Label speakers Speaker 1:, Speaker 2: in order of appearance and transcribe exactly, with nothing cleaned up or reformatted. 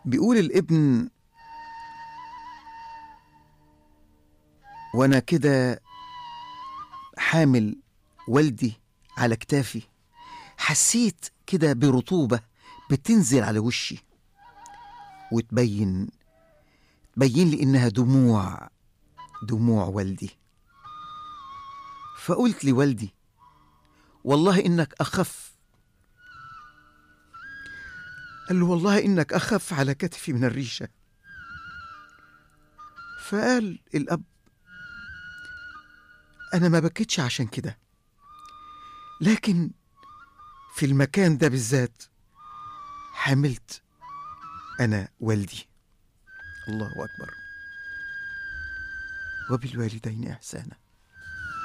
Speaker 1: بيقول الابن: وانا كده حامل والدي على كتافي، حسيت كده برطوبة بتنزل على وشي وتبين تبين لي إنها دموع دموع والدي. فقلت لوالدي: والله إنك أخف. قال له: والله إنك أخف على كتفي من الريشة. فقال الأب: أنا ما بكيتش عشان كده، لكن في المكان ده بالذات حملت أنا والدي. الله أكبر. وبالوالدين إحسانا.